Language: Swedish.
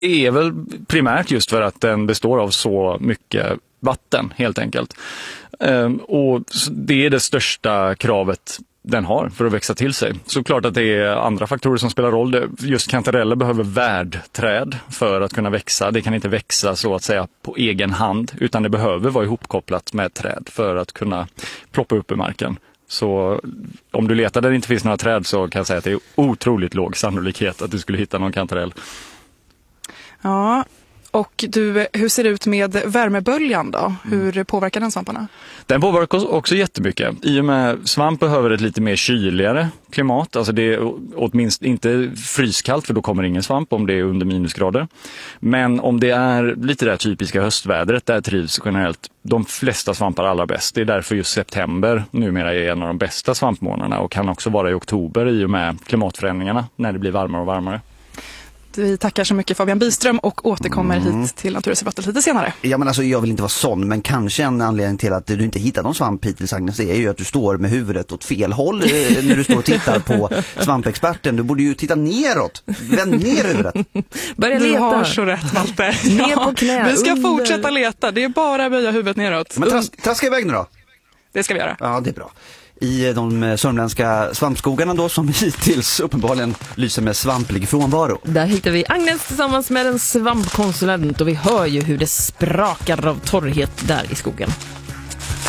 är väl primärt just för att den består av så mycket vatten helt enkelt. Och det är det största kravet den har för att växa till sig. Såklart att det är andra faktorer som spelar roll. Just kantareller behöver värdträd för att kunna växa. Det kan inte växa så att säga på egen hand, utan det behöver vara ihopkopplat med träd för att kunna ploppa upp i marken. Så om du letar där det inte finns några träd så kan jag säga att det är otroligt låg sannolikhet att du skulle hitta någon kantarell. Ja, och hur ser det ut med värmeböljan då? Hur påverkar den svamparna? Den påverkar också jättemycket. I och med svamp behöver ett lite mer kyligare klimat. Alltså det är åtminstone inte fryskallt, för då kommer ingen svamp om det är under minusgrader. Men om det är lite det typiska höstvädret, där trivs generellt de flesta svampar allra bäst. Det är därför just september numera är en av de bästa svampmånaderna och kan också vara i oktober i och med klimatförändringarna när det blir varmare och varmare. Vi tackar så mycket Fabian Byström och återkommer hit till Naturreservatet lite senare. Ja, men alltså jag vill inte vara sån, men kanske en anledning till att du inte hittar någon svamp hittills, Agnes, är ju att du står med huvudet åt fel håll när du står och tittar på svampexperten. Du borde ju titta neråt. Vänd ner huvudet. Börja leta. Du har så rätt, Malte. Ner på knä. Vi ska fortsätta leta. Det är bara att böja huvudet neråt. Men traska iväg nu då. Det ska vi göra. Ja, det är bra. I de sörmländska svampskogarna då, som hittills uppenbarligen lyser med svamplig frånvaro. Där hittar vi Agnes tillsammans med en svampkonsulent och vi hör ju hur det sprakar av torrhet där i skogen.